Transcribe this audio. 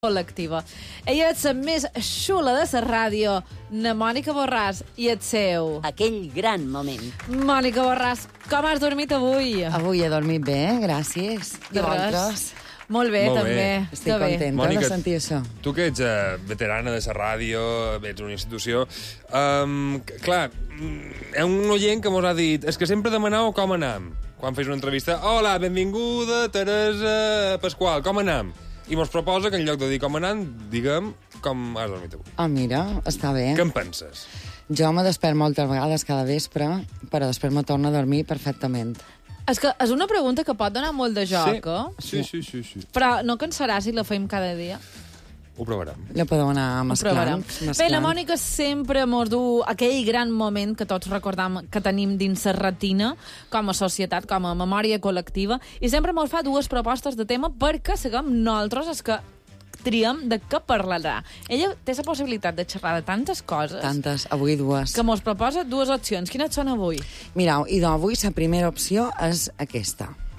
col·lectiva. Ella és la més xula de la ràdio, na Mònica Borràs, i el seu. Aquell gran moment. Mònica Borràs, com has dormit avui? Avui he dormit bé, gràcies. I vosaltres? Molt bé, Molt bé. també. Estic contenta Mònica, de sentir això. Tu que ets veterana de la ràdio, ets una institució... clar, hi ha un oient que mos ha dit és que sempre demaneu com anam. Quan fes una entrevista, hola, benvinguda, Teresa Pasqual, com anam? I mos proposa que en lloc de dir com anam, diguem com has dormit avui. Ah, mira, està bé. Què en penses? Jo me despert moltes vegades cada vespre, però després me torno a dormir perfectament. És que és una pregunta que pot donar molt de joc, Sí. Però no cansarà si la fem cada dia? Ho provarem. La podeu anar mesclant. Bé, la Mònica sempre mos du aquell gran moment que tots recordam que tenim dins la retina, com a societat, com a memòria col·lectiva, i sempre mos fa dues propostes de tema perquè siguem nosaltres els que triem de què parlarà. Ella té la possibilitat de xerrar de tantes coses Tantes, avui dues. que mos proposa dues opcions. Quines són avui? Mireu, i d'avui la primera opció és aquesta.